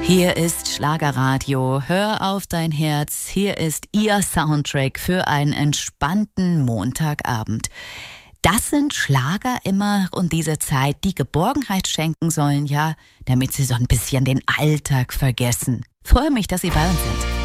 Hier ist Schlagerradio, hör auf dein Herz, hier ist Ihr Soundtrack für einen entspannten Montagabend. Das sind Schlager immer und diese Zeit, die Geborgenheit schenken sollen, ja, damit Sie so ein bisschen den Alltag vergessen. Freue mich, dass Sie bei uns sind.